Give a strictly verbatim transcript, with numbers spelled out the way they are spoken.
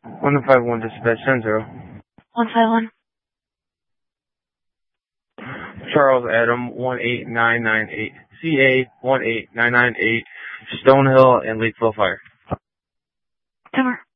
one five one dispatch, ten zero. one five one. Charles Adam, one eight nine nine eight. C A, one eight nine nine eight. Stonehill and Lakeville Fire. Timber.